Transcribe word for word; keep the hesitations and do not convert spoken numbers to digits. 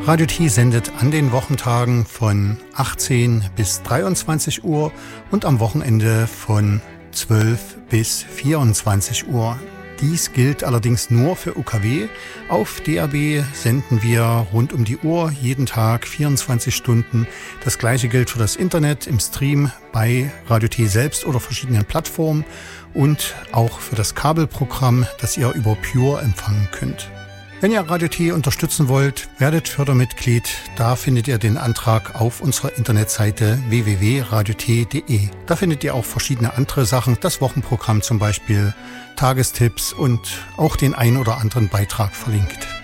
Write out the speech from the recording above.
Radio T sendet an den Wochentagen von achtzehn bis dreiundzwanzig Uhr und am Wochenende von zwölf bis vierundzwanzig Uhr. Dies gilt allerdings nur für U K W. Auf D A B senden wir rund um die Uhr, jeden Tag vierundzwanzig Stunden. Das gleiche gilt für das Internet im Stream bei Radio T selbst oder verschiedenen Plattformen und auch für das Kabelprogramm, das ihr über Pure empfangen könnt. Wenn ihr Radio T unterstützen wollt, werdet Fördermitglied. Da findet ihr den Antrag auf unserer Internetseite w w w punkt radio t punkt d e. Da findet ihr auch verschiedene andere Sachen, das Wochenprogramm zum Beispiel, Tagestipps und auch den ein oder anderen Beitrag verlinkt.